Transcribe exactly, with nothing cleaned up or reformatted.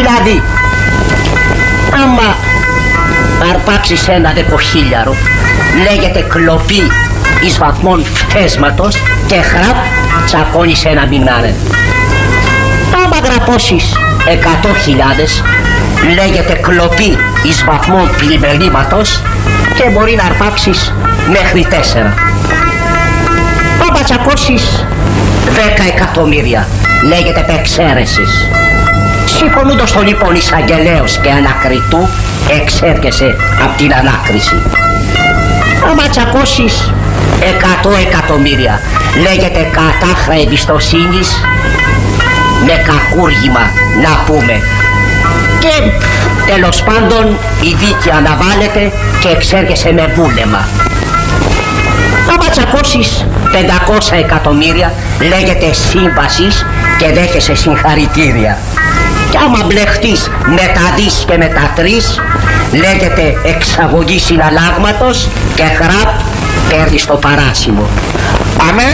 Δηλαδή, άμα αρπάξεις ένα δεκοχίλιαρο, λέγεται κλοπή εις βαθμών φτέσματος και χραπ τσακώνεις ένα μηνάρε. Άμα γραπώσεις εκατό χιλιάδες, λέγεται κλοπή εις βαθμών πλημελήματος και μπορεί να αρπάξεις μέχρι τέσσερα. Άμα τσακώσεις δέκα εκατομμύρια, λέγεται επεξαίρεσης. Συμφωνούντος το λοιπόν εισαγγελέος και ανακριτού, εξέρχεσαι από την ανάκριση. Άμα τσακώσεις εκατό εκατομμύρια, λέγεται κατάχρα εμπιστοσύνης με κακούργημα, να πούμε. Και τέλος πάντων η δίκη αναβάλλεται και εξέρχεσαι με βούλεμα. Άμα τσακώσεις πεντακόσια εκατομμύρια, λέγεται σύμβασης και δέχεσαι συγχαρητήρια. Και άμα μπλεχτείς με τα δις και με τα τρεις, λέγεται εξαγωγή συναλλάγματος και χραπ παίρνεις το παράσημο. Αμέ,